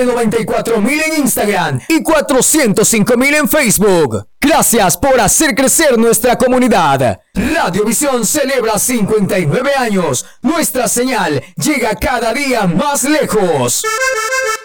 94.000 en Instagram y 405.000 en Facebook. Gracias por hacer crecer nuestra comunidad. Radiovisión celebra 59 años. Nuestra señal llega cada día más lejos.